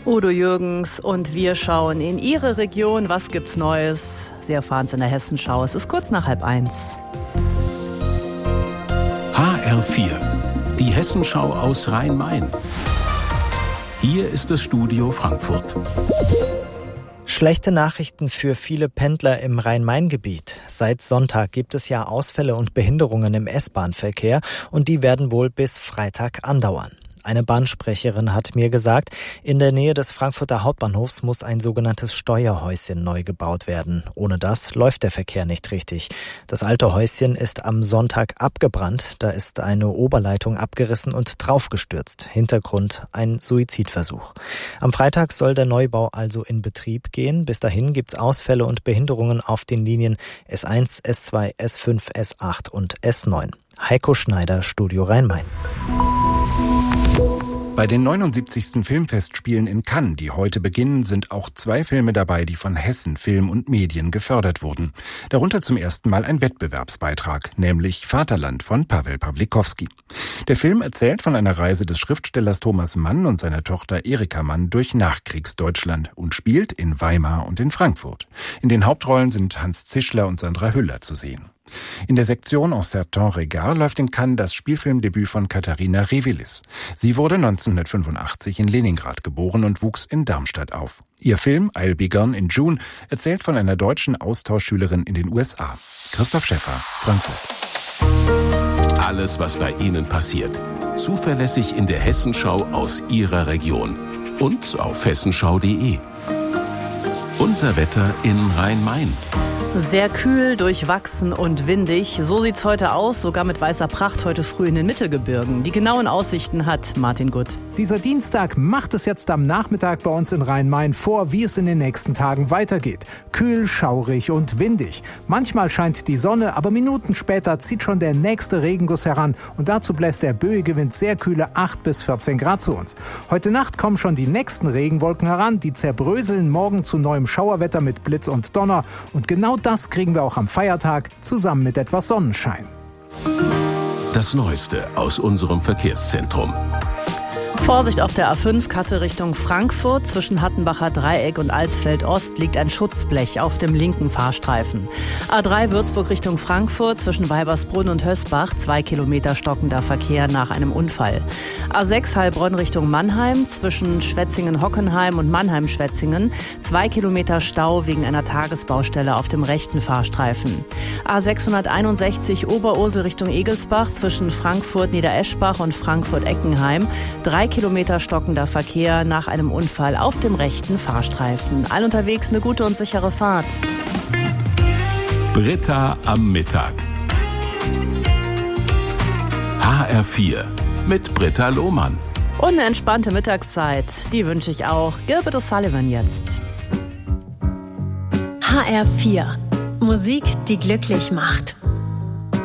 Udo Jürgens und wir schauen in Ihre Region. Was gibt's Neues? Sie erfahren es in der Hessenschau. Es ist kurz nach 12:30. HR4, die Hessenschau aus Rhein-Main. Hier ist das Studio Frankfurt. Schlechte Nachrichten für viele Pendler im Rhein-Main-Gebiet. Seit Sonntag gibt es ja Ausfälle und Behinderungen im S-Bahn-Verkehr und die werden wohl bis Freitag andauern. Eine Bahnsprecherin hat mir gesagt, in der Nähe des Frankfurter Hauptbahnhofs muss ein sogenanntes Steuerhäuschen neu gebaut werden. Ohne das läuft der Verkehr nicht richtig. Das alte Häuschen ist am Sonntag abgebrannt. Da ist eine Oberleitung abgerissen und draufgestürzt. Hintergrund ein Suizidversuch. Am Freitag soll der Neubau also in Betrieb gehen. Bis dahin gibt's Ausfälle und Behinderungen auf den Linien S1, S2, S5, S8 und S9. Heiko Schneider, Studio Rhein-Main. Bei den 79. Filmfestspielen in Cannes, die heute beginnen, sind auch 2 Filme dabei, die von Hessen Film und Medien gefördert wurden. Darunter zum ersten Mal ein Wettbewerbsbeitrag, nämlich Vaterland von Paweł Pawlikowski. Der Film erzählt von einer Reise des Schriftstellers Thomas Mann und seiner Tochter Erika Mann durch Nachkriegsdeutschland und spielt in Weimar und in Frankfurt. In den Hauptrollen sind Hans Zischler und Sandra Hüller zu sehen. In der Sektion En Certain Regard läuft in Cannes das Spielfilmdebüt von Katharina Revelis. Sie wurde 1985 in Leningrad geboren und wuchs in Darmstadt auf. Ihr Film I'll Be Gone in June erzählt von einer deutschen Austauschschülerin in den USA. Christoph Schäffer, Frankfurt. Alles, was bei Ihnen passiert. Zuverlässig in der Hessenschau aus Ihrer Region. Und auf hessenschau.de. Unser Wetter in Rhein-Main. Sehr kühl, durchwachsen und windig. So sieht's heute aus, sogar mit weißer Pracht heute früh in den Mittelgebirgen. Die genauen Aussichten hat Martin Gutt. Dieser Dienstag macht es jetzt am Nachmittag bei uns in Rhein-Main vor, wie es in den nächsten Tagen weitergeht. Kühl, schaurig und windig. Manchmal scheint die Sonne, aber Minuten später zieht schon der nächste Regenguss heran und dazu bläst der böige Wind sehr kühle 8 bis 14 Grad zu uns. Heute Nacht kommen schon die nächsten Regenwolken heran, die zerbröseln morgen zu neuem Schauerwetter mit Blitz und Donner und genau das kriegen wir auch am Feiertag zusammen mit etwas Sonnenschein. Das Neueste aus unserem Verkehrszentrum. Vorsicht auf der A5 Kassel Richtung Frankfurt. Zwischen Hattenbacher Dreieck und Alsfeld Ost liegt ein Schutzblech auf dem linken Fahrstreifen. A3 Würzburg Richtung Frankfurt zwischen Weibersbrunn und Hösbach 2 Kilometer stockender Verkehr nach einem Unfall. A6 Heilbronn Richtung Mannheim zwischen Schwetzingen-Hockenheim und Mannheim-Schwetzingen 2 Kilometer Stau wegen einer Tagesbaustelle auf dem rechten Fahrstreifen. A661 Oberursel Richtung Egelsbach zwischen Frankfurt-Niedereschbach und Frankfurt-Eckenheim 3 Kilometer stockender Verkehr nach einem Unfall auf dem rechten Fahrstreifen. All unterwegs eine gute und sichere Fahrt. Britta am Mittag. HR4 mit Britta Lohmann. Und eine entspannte Mittagszeit, die wünsche ich auch. Gilbert O'Sullivan jetzt. HR4. Musik, die glücklich macht.